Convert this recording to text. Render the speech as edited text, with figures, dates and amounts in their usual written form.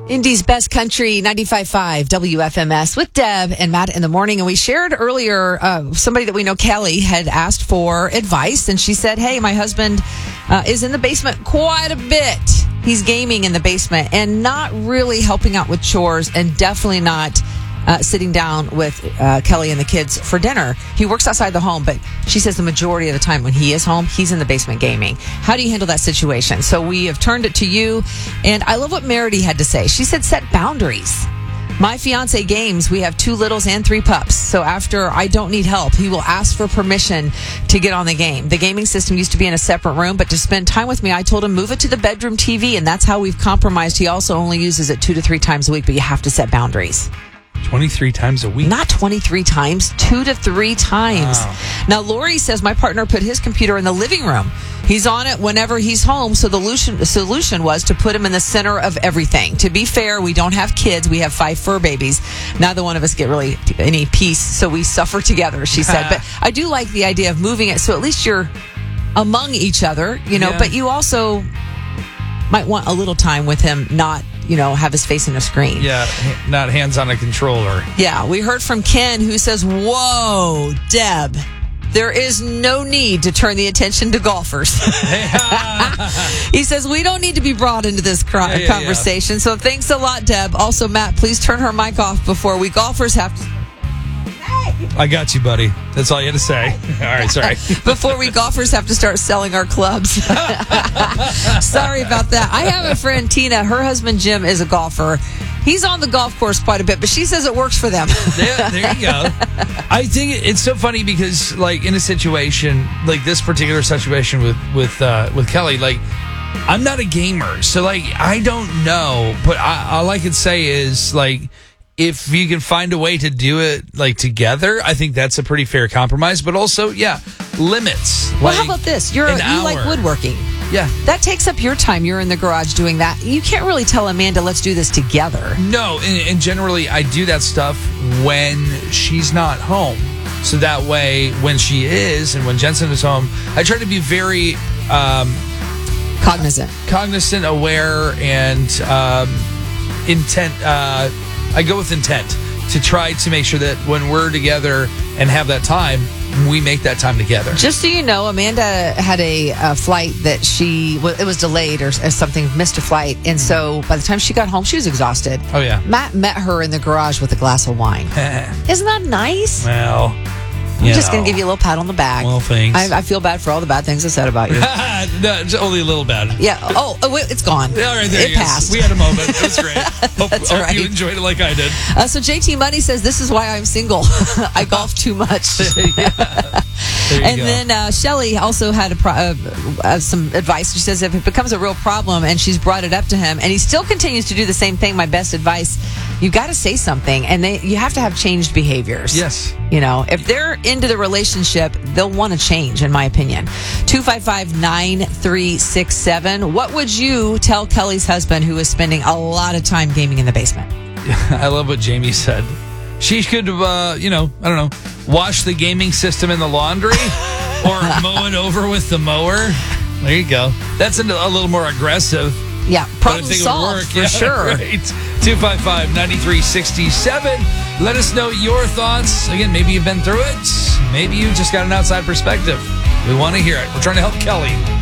Indy's Best Country 95.5 WFMS with Deb and Matt in the morning. And we shared earlier, somebody that we know, Kelly, had asked for advice. And she said, hey, my husband is in the basement quite a bit. He's gaming in the basement and not really helping out with chores and definitely not sitting down with Kelly and the kids for dinner. He works outside the home, but she says the majority of the time when he is home, he's in the basement gaming. How do you handle that situation? So we have turned it to you, and I love what Merity had to say. She said, set boundaries. My fiance games. We have 2 littles and 3 pups. So after I don't need help, he will ask for permission to get on the game. The gaming system used to be in a separate room, but to spend time with me, I told him move it to the bedroom TV, and that's how we've compromised. He also only uses it 2 to 3 times a week, but you have to set boundaries. 23 times a week? Not 23 times, 2 to 3 times. Wow. Now, Lori says, my partner put his computer in the living room. He's on it whenever he's home, so the solution was to put him in the center of everything. To be fair, we don't have kids. We have 5 fur babies. Neither one of us get really any peace, so we suffer together, she said. But I do like the idea of moving it, so at least you're among each other, but you also might want a little time with him, not have his face in a screen. Yeah, not hands on a controller. Yeah, we heard from Ken who says, whoa, Deb, there is no need to turn the attention to golfers. He says, we don't need to be brought into this conversation. Yeah. So thanks a lot, Deb. Also, Matt, please turn her mic off before we golfers have to... I got you, buddy. That's all you had to say. All right, sorry. Before we golfers have to start selling our clubs. Sorry about that. I have a friend, Tina. Her husband, Jim, is a golfer. He's on the golf course quite a bit, but she says it works for them. There you go. I think it's so funny because, like, in a situation like this particular situation with Kelly, like, I'm not a gamer, so like I don't know. But all I can say is like, if you can find a way to do it like together, I think that's a pretty fair compromise. But also, yeah, limits. Well, how about this? You like woodworking. Yeah. That takes up your time. You're in the garage doing that. You can't really tell Amanda, let's do this together. No, and generally I do that stuff when she's not home. So that way, when she is and when Jensen is home, I try to be very cognizant, aware, and intent. I go with intent to try to make sure that when we're together and have that time, we make that time together. Just so you know, Amanda had a flight that it was delayed or something, missed a flight. And so by the time she got home, she was exhausted. Oh, yeah. Matt met her in the garage with a glass of wine. Isn't that nice? Well, I'm just going to give you a little pat on the back. Well, thanks. I feel bad for all the bad things I said about you. No, it's only a little bad. Yeah. Oh, it's gone. All right, there it passed. We had a moment. It was great. Hope you enjoyed it like I did. So JT Money says, this is why I'm single. I golf too much. And then Shelly also had some advice. She says if it becomes a real problem and she's brought it up to him and he still continues to do the same thing, my best advice, you got to say something. And you have to have changed behaviors. Yes. If they're into the relationship, they'll want to change, in my opinion. 255-9367. What would you tell Kelly's husband who is spending a lot of time gaming in the basement? I love what Jamie said. She could, I don't know, wash the gaming system in the laundry or mow it over with the mower. There you go. That's a little more aggressive. Yeah, problem solved for sure. Right. 255-9367. Let us know your thoughts. Again, maybe you've been through it. Maybe you just got an outside perspective. We want to hear it. We're trying to help Kelly.